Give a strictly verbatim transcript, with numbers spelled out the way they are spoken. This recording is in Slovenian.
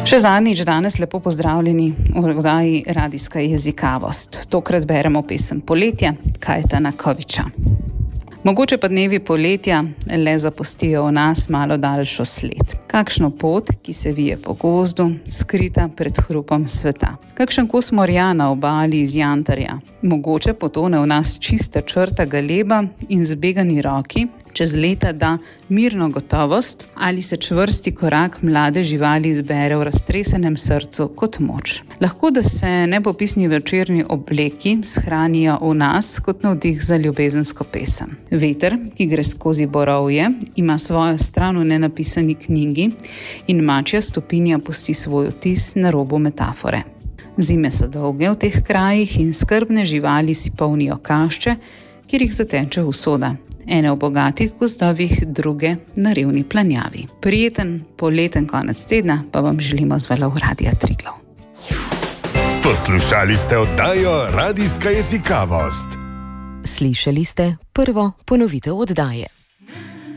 Še zadnjič danes lepo pozdravljeni v oddaji Radijska jezikavost. Tokrat beremo pesem Poletja Kajetana Koviča. Mogoče pa dnevi poletja le zapustijo v nas malo daljšo sled. Kakšno pot, ki se vije po gozdu, skrita pred hrupom sveta. Kakšen kos morja na obali iz jantarja. Mogoče potone v nas čista črta galeba in zbegani roki, čez leta da mirno gotovost ali se čvrsti korak mlade živali zbere v raztresenem srcu kot moč. Lahko, da se nepopisni večerni obleki shranijo v nas kot navdih za ljubezensko pesem. Veter, ki gre skozi borovje, ima svojo stran v nenapisani knjigi in mačja stopinja pusti svoj vtis na robu metafore. Zime so dolge v teh krajih in skrbne živali si polnijo kašče, kjer jih zateče usoda. Ene v bogatih gozdovih, druge na revni planjavi. Prijeten poleten konec tedna pa vam želimo z valov Radia Triglav. Poslušali ste oddajo Radijska jezikavost. Slišali ste prvo ponovitev oddaje.